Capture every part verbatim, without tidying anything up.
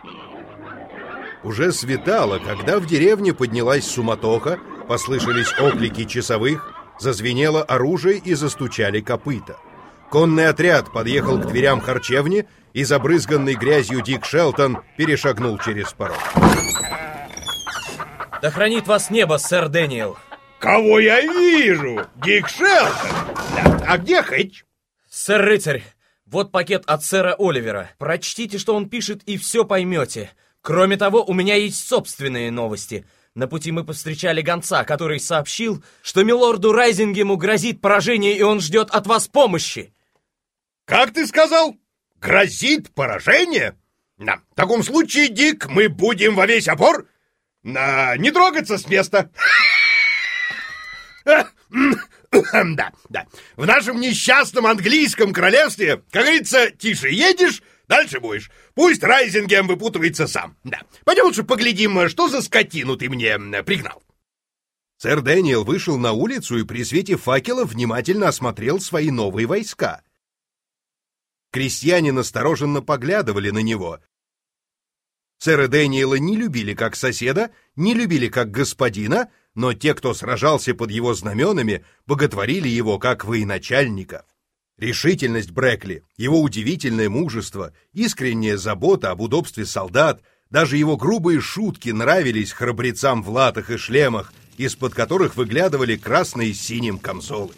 Уже светало, когда в деревне поднялась суматоха, послышались оклики часовых, зазвенело оружие и застучали копыта. Конный отряд подъехал к дверям харчевни, и забрызганный грязью Дик Шелтон перешагнул через порог. Да хранит вас небо, сэр Дэниел. Кого я вижу? Дик Шелтон? Да. А где Хэтч? Сэр-рыцарь, вот пакет от сэра Оливера. Прочтите, что он пишет, и все поймете. Кроме того, у меня есть собственные новости. На пути мы повстречали гонца, который сообщил, что милорду Райзингему грозит поражение, и он ждет от вас помощи. Как ты сказал? Грозит поражение? Да. В таком случае, Дик, мы будем во весь опор на... не трогаться с места. Да, да. В нашем несчастном английском королевстве, как говорится, тише едешь, дальше будешь. Пусть Райзингем выпутывается сам. Да. Пойдем лучше поглядим, что за скотину ты мне пригнал. Сэр Дэниел вышел на улицу и при свете факела внимательно осмотрел свои новые войска. Крестьяне настороженно поглядывали на него. Сэра Дэниела не любили как соседа, не любили как господина, но те, кто сражался под его знаменами, боготворили его как военачальника. Решительность Брэкли, его удивительное мужество, искренняя забота об удобстве солдат, даже его грубые шутки нравились храбрецам в латах и шлемах, из-под которых выглядывали красные с синим камзолы.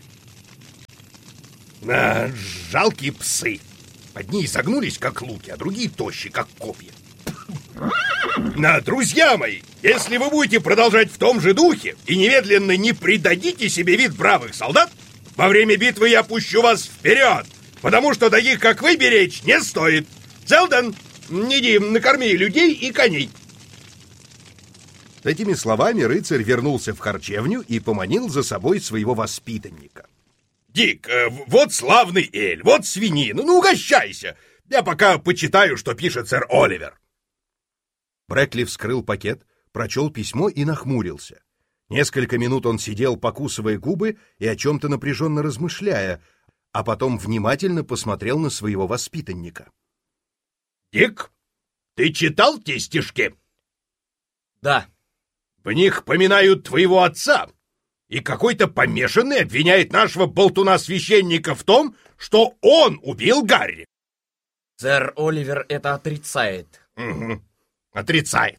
А, жалкие псы. Одни изогнулись, как луки, а другие тощи, как копья. На, друзья мои, если вы будете продолжать в том же духе и немедленно не придадите себе вид бравых солдат, во время битвы я пущу вас вперед, потому что таких, как вы, беречь не стоит. Селдон, иди, накорми людей и коней. С этими словами рыцарь вернулся в харчевню и поманил за собой своего воспитанника. Дик, вот славный эль, вот свинина, ну угощайся. Я пока почитаю, что пишет сэр Оливер. Брэкли вскрыл пакет, прочел письмо и нахмурился. Несколько минут он сидел, покусывая губы и о чем-то напряженно размышляя, а потом внимательно посмотрел на своего воспитанника. Дик, ты читал те стишки? Да. В них поминают твоего отца, и какой-то помешанный обвиняет нашего болтуна-священника в том, что он убил Гарри. Сэр Оливер это отрицает. Угу. Отрицает.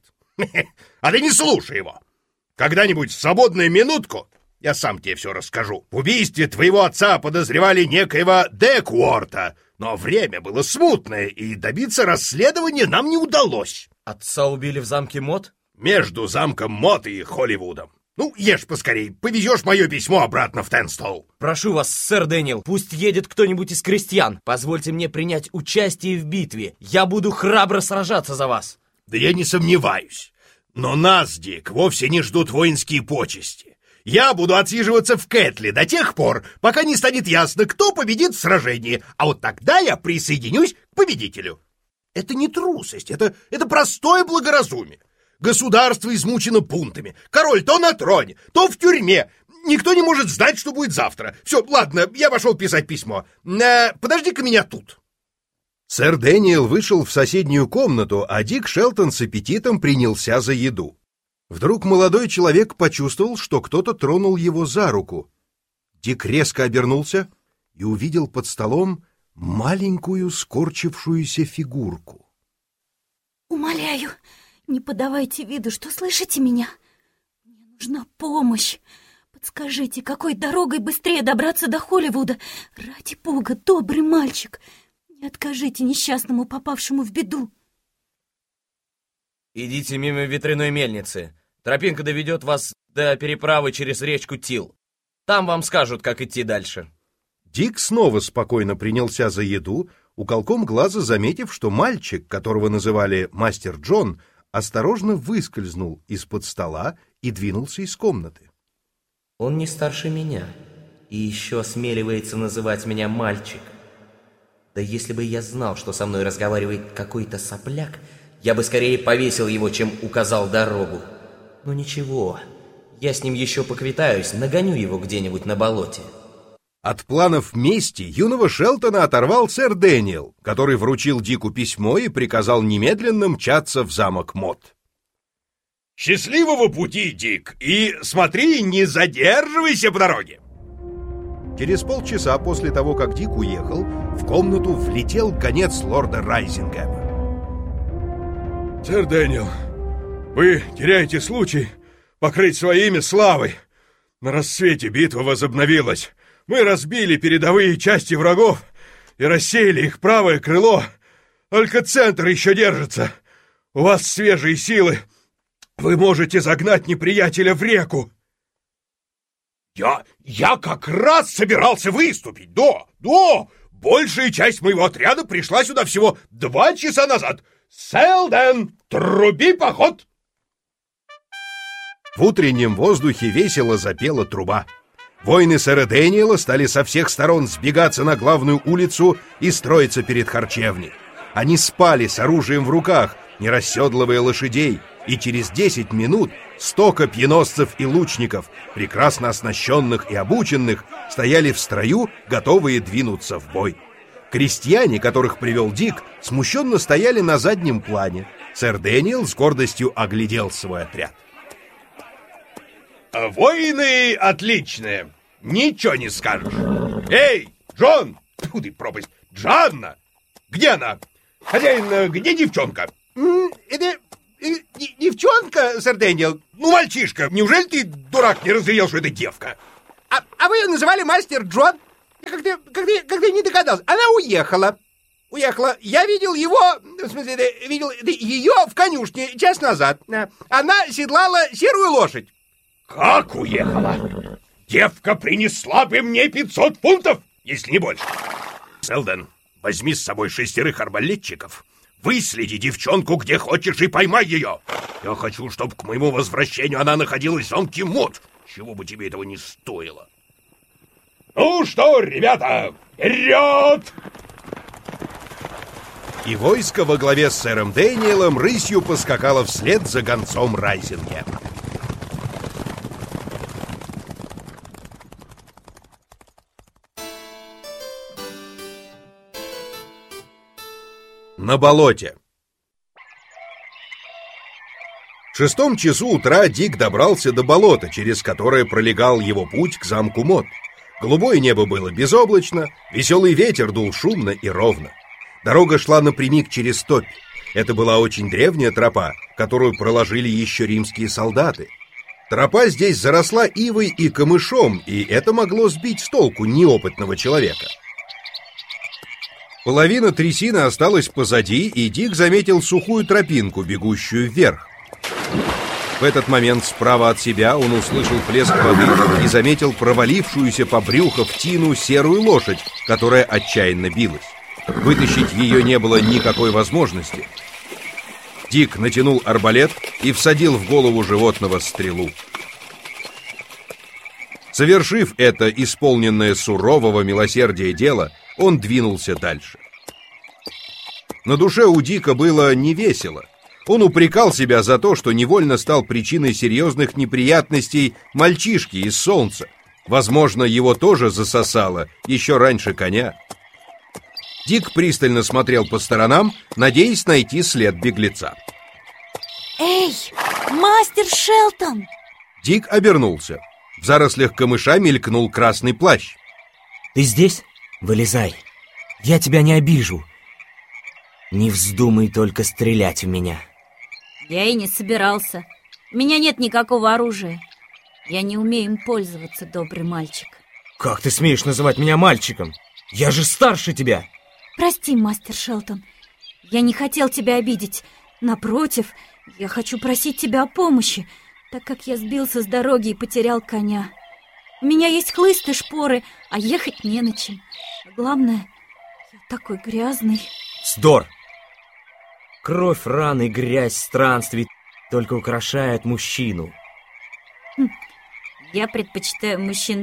А ты не слушай его. Когда-нибудь в свободную минутку я сам тебе все расскажу. В убийстве твоего отца подозревали некоего Декуорта, но время было смутное, и добиться расследования нам не удалось. Отца убили в замке Мот? Между замком Мот и Холливудом. Ну, ешь поскорей, повезешь мое письмо обратно в Тенстоу. Прошу вас, сэр Дэниел, пусть едет кто-нибудь из крестьян. Позвольте мне принять участие в битве. Я буду храбро сражаться за вас. Да я не сомневаюсь. Но нас, Дик, вовсе не ждут воинские почести. Я буду отсиживаться в Кэтле до тех пор, пока не станет ясно, кто победит в сражении, а вот тогда я присоединюсь к победителю. Это не трусость, это, это простое благоразумие. Государство измучено бунтами. Король то на троне, то в тюрьме. Никто не может знать, что будет завтра. Все, ладно, я пошел писать письмо. Э, подожди-ка меня тут. Сэр Дэниел вышел в соседнюю комнату, а Дик Шелтон с аппетитом принялся за еду. Вдруг молодой человек почувствовал, что кто-то тронул его за руку. Дик резко обернулся и увидел под столом маленькую скорчившуюся фигурку. «Умоляю, не подавайте виду, что слышите меня. Мне нужна помощь. Подскажите, какой дорогой быстрее добраться до Холливуда? Ради бога, добрый мальчик, не откажите несчастному, попавшему в беду». Идите мимо ветряной мельницы. Тропинка доведет вас до переправы через речку Тил. Там вам скажут, как идти дальше. Дик снова спокойно принялся за еду, уголком глаза заметив, что мальчик, которого называли мастер Джон, осторожно выскользнул из-под стола и двинулся из комнаты. Он не старше меня и еще осмеливается называть меня мальчик. Да если бы я знал, что со мной разговаривает какой-то сопляк, я бы скорее повесил его, чем указал дорогу. Но ничего, я с ним еще поквитаюсь, нагоню его где-нибудь на болоте. От планов мести юного Шелтона оторвал сэр Дэниел, который вручил Дику письмо и приказал немедленно мчаться в замок Мод. «Счастливого пути, Дик, и смотри, не задерживайся по дороге!» Через полчаса после того, как Дик уехал, в комнату влетел гонец лорда Райзингема. «Сэр Дэниел, вы теряете случай покрыть свое имя славой. На рассвете битва возобновилась. Мы разбили передовые части врагов и рассеяли их правое крыло. Только центр еще держится. У вас свежие силы. Вы можете загнать неприятеля в реку». Я, я как раз собирался выступить, да, да. Большая часть моего отряда пришла сюда всего два часа назад. Селден, труби поход! В утреннем воздухе весело запела труба. Воины сэра Дэниела стали со всех сторон сбегаться на главную улицу и строиться перед харчевней. Они спали с оружием в руках, не расседлывая лошадей, и через десять минут сто копьеносцев и лучников, прекрасно оснащенных и обученных, стояли в строю, готовые двинуться в бой. Крестьяне, которых привел Дик, смущенно стояли на заднем плане. Сэр Дэниел с гордостью оглядел свой отряд. «Воины отличные, ничего не скажешь. Эй, Джон! Тьфу ты, пропасть! Джанна! Где она? Хозяин, где девчонка?» «Это девчонка, сэр Дэниел?» «Ну, мальчишка, неужели ты, дурак, не разглядел, что это девка?» А, а вы ее называли мастер Джон? Как-то как как не догадался. Она уехала. Уехала. Я видел его, в смысле, видел ее в конюшне час назад. Она седлала серую лошадь. «Как уехала? Девка принесла бы мне пятьсот фунтов, если не больше. Селден, возьми с собой шестерых арбалетчиков, выследи девчонку где хочешь и поймай ее. Я хочу, чтобы к моему возвращению она находилась в замке Мод, чего бы тебе этого не стоило. Ну что, ребята, вперед!» И войско во главе с сэром Дэниелом рысью поскакало вслед за гонцом Райзингема. На болоте. В шестом часу утра Дик добрался до болота, через которое пролегал его путь к замку Мод. Голубое небо было безоблачно, веселый ветер дул шумно и ровно. Дорога шла напрямик через топь. Это была очень древняя тропа, которую проложили еще римские солдаты. Тропа здесь заросла ивой и камышом, и это могло сбить с толку неопытного человека. Половина трясины осталась позади, и Дик заметил сухую тропинку, бегущую вверх. В этот момент справа от себя он услышал плеск воды и заметил провалившуюся по брюху в тину серую лошадь, которая отчаянно билась. Вытащить ее не было никакой возможности. Дик натянул арбалет и всадил в голову животного стрелу. Совершив это исполненное сурового милосердия дело, он двинулся дальше. На душе у Дика было невесело. Он упрекал себя за то, что невольно стал причиной серьезных неприятностей мальчишки из солнца. Возможно, его тоже засосало еще раньше коня. Дик пристально смотрел по сторонам, надеясь найти след беглеца. Эй, мастер Шелтон! Дик обернулся. В зарослях камыша мелькнул красный плащ. Ты здесь? Вылезай. Я тебя не обижу. Не вздумай только стрелять в меня. Я и не собирался. У меня нет никакого оружия. Я не умею им пользоваться, добрый мальчик. Как ты смеешь называть меня мальчиком? Я же старше тебя. Прости, мастер Шелтон. Я не хотел тебя обидеть. Напротив, я хочу просить тебя о помощи, так как я сбился с дороги и потерял коня. У меня есть хлыст и шпоры, а ехать не на чем. А главное, я такой грязный. Вздор! Кровь, раны, грязь, странствий только украшают мужчину. Хм, я предпочитаю мужчин